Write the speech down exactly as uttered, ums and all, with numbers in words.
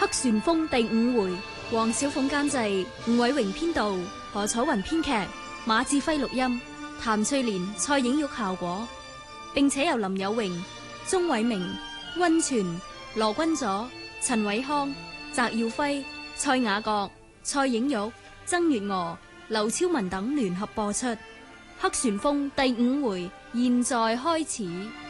旋風第五回，黃小鳳監製，吳偉榮編導，何楚雲編劇，馬志輝錄音，譚翠蓮、蔡影玉效果，並且由林有榮、鍾偉明、溫泉、羅君佐、陳偉康、翟耀輝、蔡雅閣、蔡影玉、曾月娥、劉超文等聯合播出。黑旋風第五回現在開始。